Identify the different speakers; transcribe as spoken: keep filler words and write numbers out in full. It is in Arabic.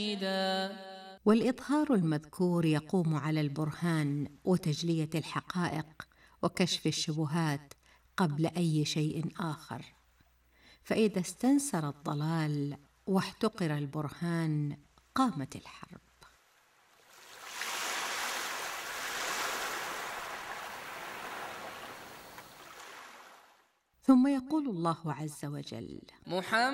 Speaker 1: والإظهار المذكور يقوم على البرهان وتجلية الحقائق وكشف الشبهات قبل أي شيء آخر، فإذا استنسر الضلال واحتقر البرهان قامت الحرب. ثم يقول الله عز وجل: